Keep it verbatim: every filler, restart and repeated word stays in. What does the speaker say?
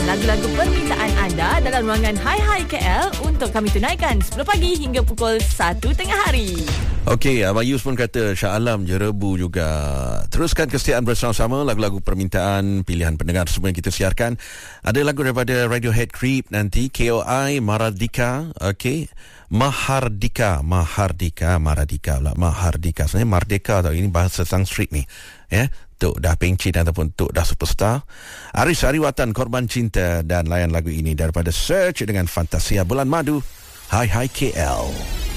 kirimkan lagu-lagu permintaan anda dalam ruangan Hai Hai K L untuk kami tunaikan sepuluh pagi hingga pukul satu tengah hari. Okey, Abang Yus pun kata Shah Alam je rebu juga. Teruskan kesetiaan bersama-sama lagu-lagu permintaan pilihan pendengar semua yang kita siarkan. Ada lagu daripada Radiohead Creep nanti, K O I Mahardika. Okey, Mahardika, Mahardika, Mahardika pula, Mahardika. Sebenarnya Merdeka tau, ini bahasa Sanskrit ni. Ya, Tok dah pencin ataupun Tok dah superstar. Aris Ariwatan, Korban Cinta, dan layan lagu ini daripada Search dengan Fantasia Bulan Madu. Hai Hai K L.